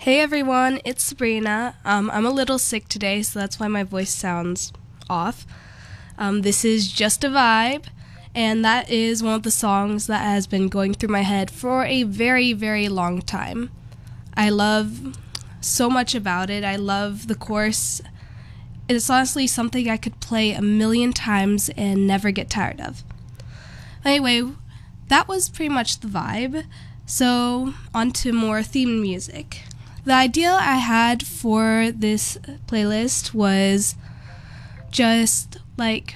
Hey everyone, it's Sabrina. I'm a little sick today, so that's why my voice sounds off. This is Just a Vibe, and that is one of the songs that has been going through my head for a very, very long time. I love so much about it. I love the chorus. It's honestly something I could play a million times and never get tired of. Anyway, that was pretty much the vibe. So, on to more themed music. The idea I had for this playlist was just like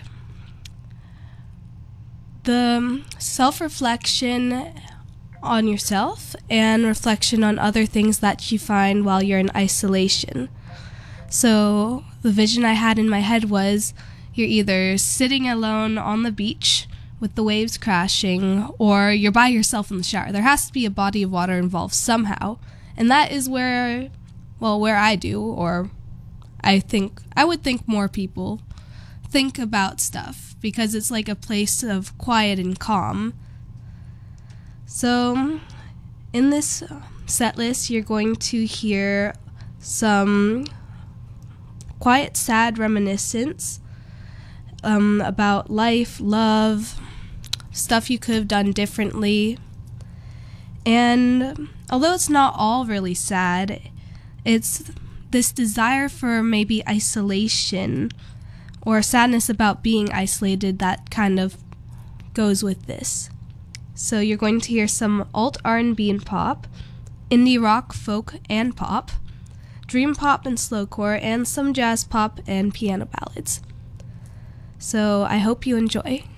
the self-reflection on yourself and reflection on other things that you find while you're in isolation. So the vision I had in my head was you're either sitting alone on the beach with the waves crashing, or you're by yourself in the shower. There has to be a body of water involved somehow. And that is where I do, or I would think more people think about stuff, because it's like a place of quiet and calm. So, in this set list, you're going to hear some quiet, sad reminiscence about life, love, stuff you could have done differently. And although it's not all really sad, it's this desire for maybe isolation or sadness about being isolated that kind of goes with this. So you're going to hear some alt R&B and pop, indie rock, folk, and pop, dream pop and slowcore, and some jazz pop and piano ballads. So I hope you enjoy.